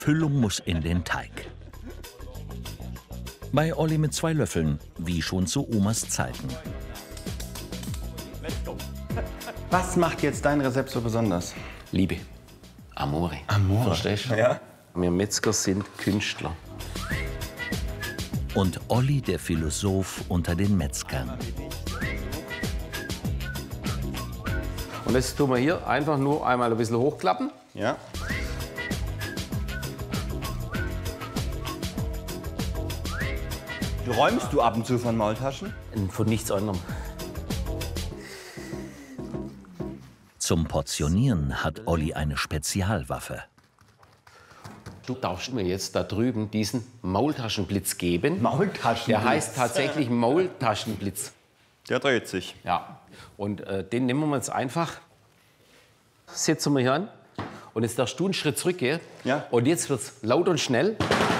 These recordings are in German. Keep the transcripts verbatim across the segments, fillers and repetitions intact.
Füllung muss in den Teig. Bei Olli mit zwei Löffeln, wie schon zu Omas Zeiten. Was macht jetzt dein Rezept so besonders? Liebe. Amore. Amore. Verstehst du? Ja. Wir Metzger sind Künstler. Und Olli, der Philosoph unter den Metzgern. Und jetzt tun wir hier einfach nur einmal ein bisschen hochklappen. Ja. Räumst du ab und zu von Maultaschen? Von nichts anderem. Zum Portionieren hat Olli eine Spezialwaffe. Du darfst mir jetzt da drüben diesen Maultaschenblitz geben. Maultaschenblitz? Der heißt tatsächlich Maultaschenblitz. Der dreht sich. Ja. Und äh, den nehmen wir jetzt einfach. Setzen wir hier an. Und jetzt darfst du einen Schritt zurückgehen. Ja. Und jetzt wird es laut und schnell.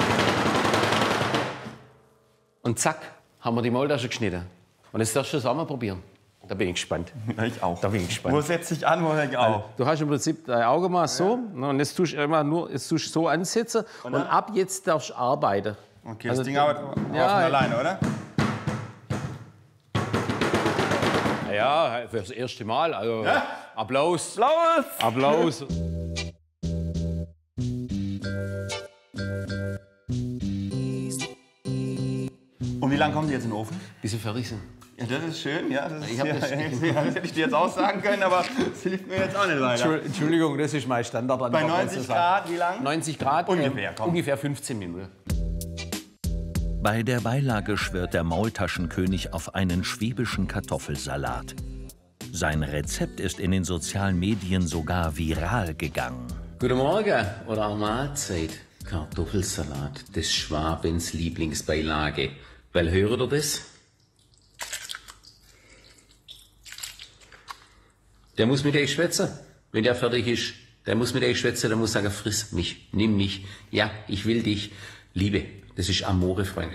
Und zack, haben wir die Maultasche geschnitten. Und jetzt darfst du das auch mal probieren. Da bin ich gespannt. Ich auch. Da bin ich gespannt. Wo setzt sich an, wo höre ich auf? Du hast im Prinzip dein Augenmaß so. Ja. Und jetzt tust du immer nur jetzt tust du so ansetzen. Und, und ab jetzt darfst du arbeiten. Okay, Also, das Ding arbeitet ja, von alleine, oder? Ja, für das erste Mal. Also Ja? Applaus. Applaus! Applaus. Und wie lange kommen die jetzt in den Ofen? Bis sie fertig sind. Ja, das ist schön, ja. Das, ist, Ich hab ja, das- ja, das hätte ich dir jetzt auch sagen können, aber das hilft mir jetzt auch nicht weiter. Entschuldigung, das ist mein Standard. Bei neunzig Grad, wie lang? neunzig Grad, Ungefähr, äh, komm. ungefähr fünfzehn Minuten. Bei der Beilage schwört der Maultaschenkönig auf einen schwäbischen Kartoffelsalat. Sein Rezept ist in den sozialen Medien sogar viral gegangen. Guten Morgen oder auch Mahlzeit. Kartoffelsalat, des Schwabens Lieblingsbeilage. Weil hört ihr das? Der muss mit euch schwätzen. Wenn der fertig ist, der muss mit euch schwätzen, der muss sagen, friss mich, nimm mich. Ja, ich will dich. Liebe, das ist Amore, Freunde.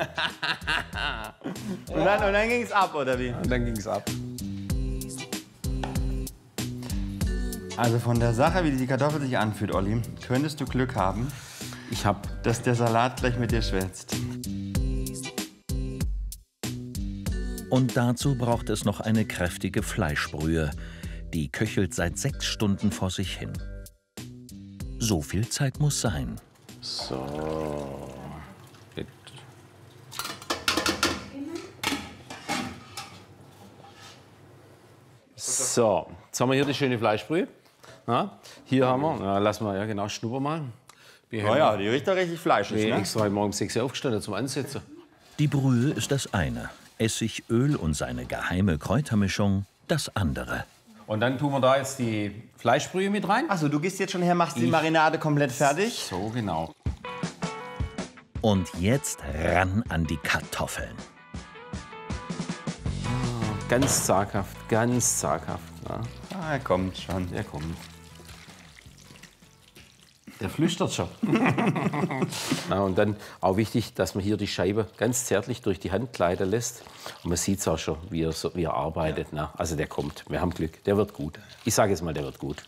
Und dann, und dann ging es ab, oder wie? Und dann ging's ab. Also von der Sache, wie die Kartoffel sich anfühlt, Olli, könntest du Glück haben, Ich hab dass der Salat gleich mit dir schwätzt. Und dazu braucht es noch eine kräftige Fleischbrühe. Die köchelt seit sechs Stunden vor sich hin. So viel Zeit muss sein. so. So, jetzt haben wir hier die schöne Fleischbrühe. Na, hier haben wir, na, lassen wir, ja genau, schnupper mal. Wir Oh ja, die riecht doch richtig fleischig, Ich bin ne? extra heute Morgen um sechs Uhr aufgestanden zum Ansetzen. Die Brühe ist das eine. Essig, Öl und seine geheime Kräutermischung das andere. Und dann tun wir da jetzt die Fleischbrühe mit rein. Achso, du gehst jetzt schon her, machst die Ich- Marinade komplett fertig. So, genau. Und jetzt ran an die Kartoffeln. Ganz zaghaft, ganz zaghaft. Ja, Ah, er kommt schon. der kommt. Der flüstert schon. Ja, und dann auch wichtig, dass man hier die Scheibe ganz zärtlich durch die Hand gleiten lässt. Und man sieht es auch schon, wie er, so, wie er arbeitet. Na, also der kommt. Wir haben Glück. Der wird gut. Ich sage jetzt mal, der wird gut.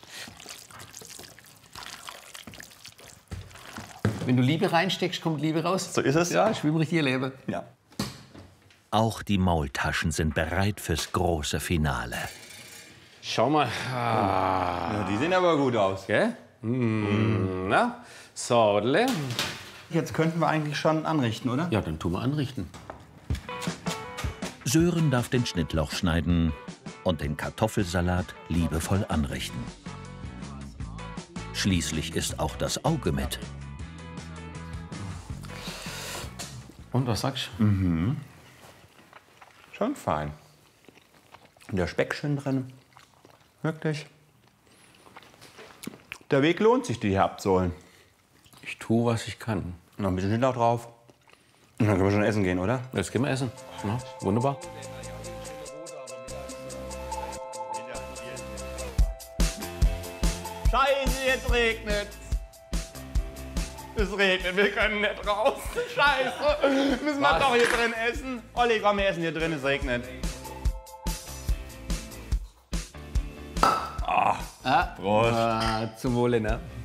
Wenn du Liebe reinsteckst, kommt Liebe raus. So ist es? Ja, ich will im richtigen Leben. Ja. Auch die Maultaschen sind bereit fürs große Finale. Schau mal. Ah, Ja, die sehen aber gut aus. gell? Mm, na, so, le. Jetzt könnten wir eigentlich schon anrichten, oder? Ja, dann tun wir anrichten. Sören darf den Schnittlauch schneiden und den Kartoffelsalat liebevoll anrichten. Schließlich ist auch das Auge mit. Und was sagst du? Schon fein. Und der Speck schön drin. Wirklich. Der Weg lohnt sich, die hier abzuholen. Ich tue, was ich kann. Noch ein bisschen Schnittlauch drauf. Und dann können wir schon essen gehen, oder? Jetzt gehen wir essen. Ja, wunderbar. Scheiße, jetzt regnet. Es regnet, wir können nicht raus. Scheiße. Müssen wir Was? doch hier drin essen. Olli, komm, wir essen hier drin, es regnet. Ah, Prost. äh, zum Wohle, ne?